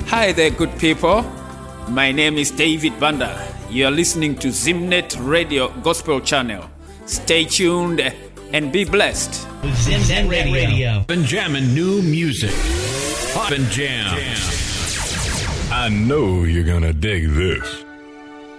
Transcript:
Hi there, good people. My name is David Banda. You are listening to Zimnet Radio Gospel Channel. Stay tuned and be blessed. Zimnet Radio. Been jamming new music. Pop and jam. I know you're gonna dig this.